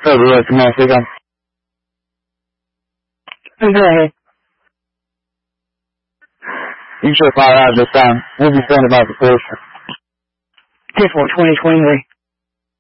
February, come on, speak on. Go ahead. You should fire out this time. What have you saying about the Porsche? 10-4, 2023.